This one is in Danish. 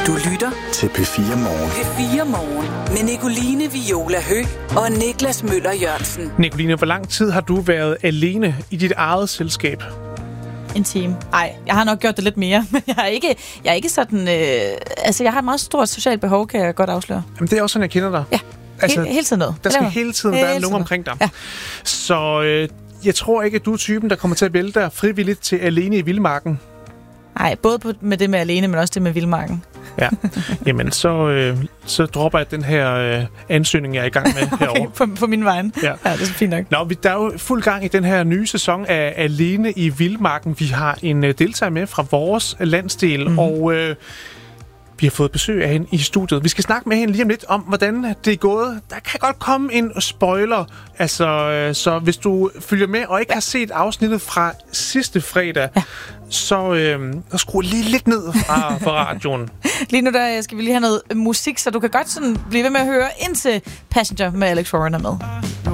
Du lytter til P4 Morgen. P4 Morgen med Nicoline Viola Høgh og Niklas Møller Jørgensen. Nicoline, hvor lang tid har du været alene i dit eget selskab? En time. Ej, jeg har nok gjort det lidt mere, men jeg er ikke sådan... jeg har et meget stort socialt behov, kan jeg godt afsløre. Jamen, det er også sådan, jeg kender dig. Ja, hele tiden noget. Der skal hele tiden være nogen omkring dig. Ja. Så jeg tror ikke, at du er typen, der kommer til at vælge dig frivilligt til alene i vildmarken. Nej, både med det med alene, men også det med vildmarken. Ja, jamen så dropper jeg den her ansøgning, jeg er i gang med herovre. Okay, på min vej. Ja, det er så fint nok. Nå, der er jo fuld gang i den her nye sæson af Alene i vildmarken. Vi har en deltager med fra vores landsdel, og vi har fået besøg af hende i studiet. Vi skal snakke med hende lige om lidt om, hvordan det er gået. Der kan godt komme en spoiler. Altså, så hvis du følger med og ikke har set afsnittet fra sidste fredag, så skru lige lidt ned fra radioen. Lige nu der skal vi lige have noget musik, så du kan godt sådan blive ved med at høre indtil Passenger med Alex Warren er med.